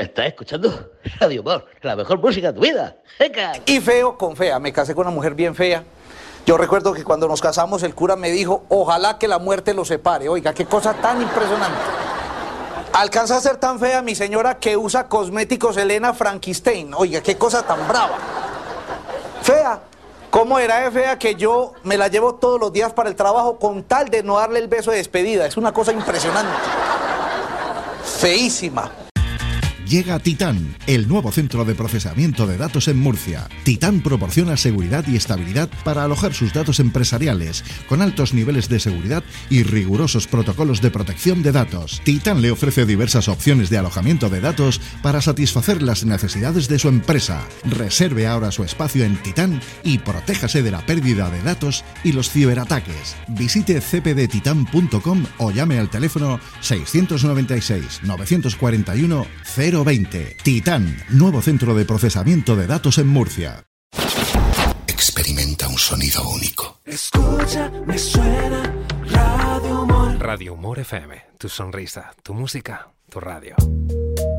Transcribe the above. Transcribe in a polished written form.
Estás escuchando Radio Humor, la mejor música de tu vida. ¡Venga! Y feo con fea, me casé con una mujer bien fea. Yo recuerdo que cuando nos casamos el cura me dijo, ojalá que la muerte los separe. Oiga, qué cosa tan impresionante. Alcanza a ser tan fea mi señora que usa cosméticos Helena Frankenstein. Oiga, qué cosa tan brava. Fea. ¿Cómo era de fea que yo me la llevo todos los días para el trabajo con tal de no darle el beso de despedida? Es una cosa impresionante. Feísima. Llega Titán, el nuevo centro de procesamiento de datos en Murcia. Titán proporciona seguridad y estabilidad para alojar sus datos empresariales, con altos niveles de seguridad y rigurosos protocolos de protección de datos. Titán le ofrece diversas opciones de alojamiento de datos para satisfacer las necesidades de su empresa. Reserve ahora su espacio en Titán y protéjase de la pérdida de datos y los ciberataques. Visite cpdtitan.com o llame al teléfono 696 941 020. Titán, nuevo centro de procesamiento de datos en Murcia. Experimenta un sonido único. Escucha, me suena Radio Humor. Radio Humor FM, tu sonrisa, tu música, tu radio.